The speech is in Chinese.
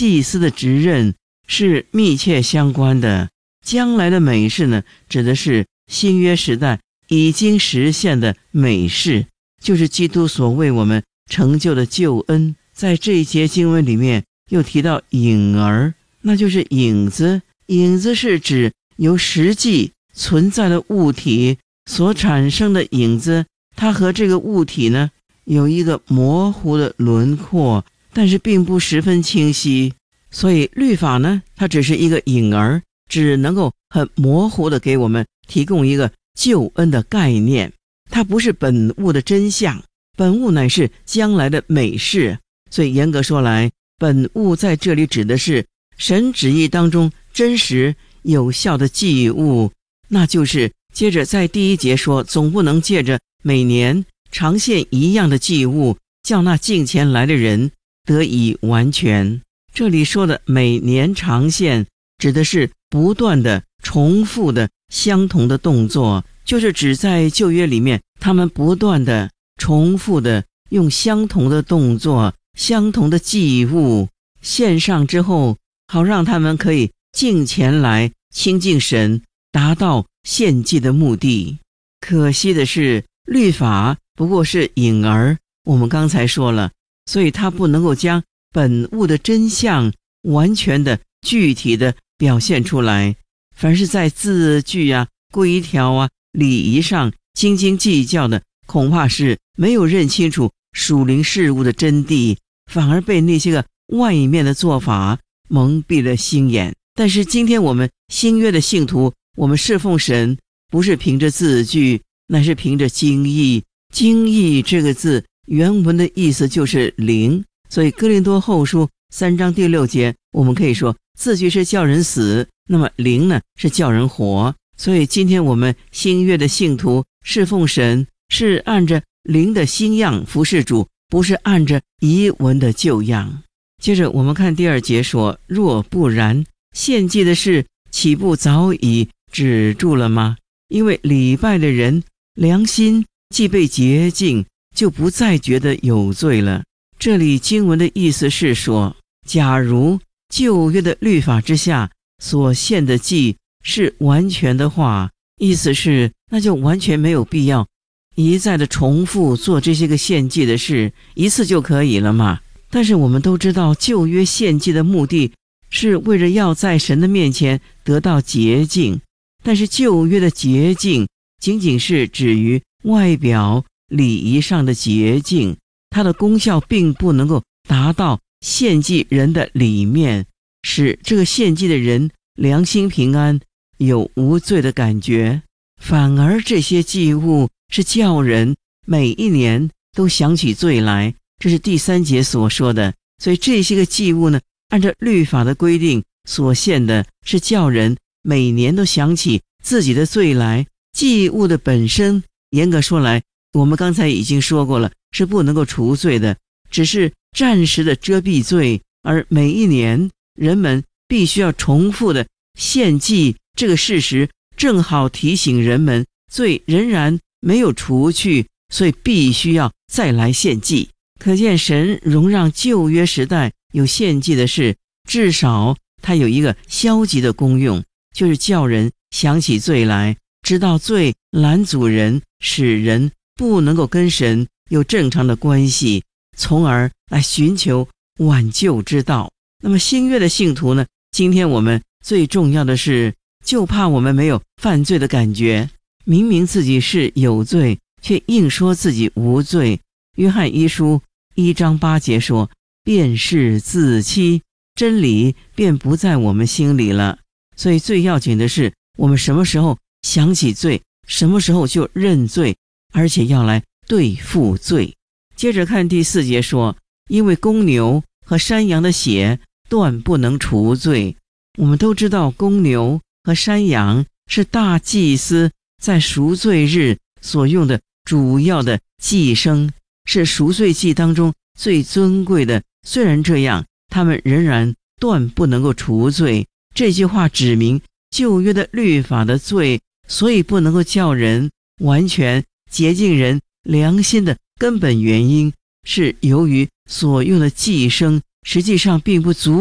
祭司的职任是密切相关的。将来的美事呢，指的是新约时代已经实现的美事，就是基督所为我们成就的救恩。在这一节经文里面又提到影儿，那就是影子。影子是指由实际存在的物体所产生的影子，它和这个物体呢有一个模糊的轮廓，但是并不十分清晰。所以律法呢，它只是一个影儿，只能够很模糊的给我们提供一个救恩的概念，它不是本物的真相，本物乃是将来的美事。所以严格说来，本物在这里指的是神旨意当中真实有效的祭物，那就是接着在第一节说，总不能借着每年常献一样的祭物，叫那敬前来的人得以完全。这里说的每年常献，指的是不断的重复的相同的动作，就是指在旧约里面，他们不断的重复的用相同的动作、相同的祭物献上之后，好让他们可以敬前来亲近神，达到献祭的目的。可惜的是，律法不过是影儿，我们刚才说了，所以它不能够将本物的真相完全的具体的表现出来。凡是在字句啊、规条啊、礼仪上斤斤计较的，恐怕是没有认清楚属灵事物的真谛，反而被那些个外面的做法蒙蔽了心眼。但是今天我们新约的信徒，我们侍奉神不是凭着字句，乃是凭着经意。经意这个字原文的意思就是灵，所以哥林多后书3章第6节，我们可以说字句是叫人死，那么灵呢是叫人活。所以今天我们新约的信徒侍奉神，是按着灵的新样服侍主，不是按着遗文的旧样。接着我们看第2节说，若不然，献祭的事岂不早已止住了吗？因为礼拜的人良心既被洁净，就不再觉得有罪了。这里经文的意思是说，假如旧约的律法之下所献的祭是完全的话，意思是那就完全没有必要一再的重复做这些个献祭的事，一次就可以了嘛。但是我们都知道，旧约献祭的目的是为了要在神的面前得到洁净，但是旧约的洁净仅仅是指于外表礼仪上的洁净，它的功效并不能够达到献祭人的里面，使这个献祭的人良心平安，有无罪的感觉。反而这些祭物是叫人每一年都想起罪来，这是第3节所说的。所以这些个祭物呢，按照律法的规定所献的是叫人每年都想起自己的罪来。祭物的本身严格说来，我们刚才已经说过了，是不能够除罪的，只是暂时的遮蔽罪。而每一年人们必须要重复的献祭，这个事实正好提醒人们罪仍然没有除去，所以必须要再来献祭。可见神容让旧约时代有献祭的事，至少它有一个消极的功用，就是叫人想起罪来，知道罪拦阻人，使人不能够跟神有正常的关系，从而来寻求挽救之道。那么新约的信徒呢，今天我们最重要的是，就怕我们没有犯罪的感觉，明明自己是有罪，却硬说自己无罪。约翰一书1章8节说，便是自欺，真理便不在我们心里了。所以最要紧的是，我们什么时候想起罪，什么时候就认罪，而且要来对付罪。接着看第4节说，因为公牛和山羊的血断不能除罪。我们都知道，公牛和山羊是大祭司在赎罪日所用的主要的祭牲，是赎罪祭当中最尊贵的。虽然这样，他们仍然断不能够除罪。这句话指明旧约的律法的罪，所以不能够叫人完全洁净人良心的根本原因，是由于所用的祭牲实际上并不足